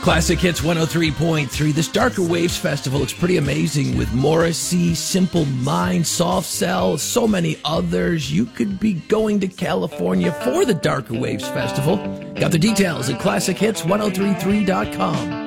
Classic Hits 103.3. This Darker Waves Festival looks pretty amazing with Morrissey, Simple Minds, Soft Cell, so many others. You could be going to California for the Darker Waves Festival. Got the details at ClassicHits1033.com.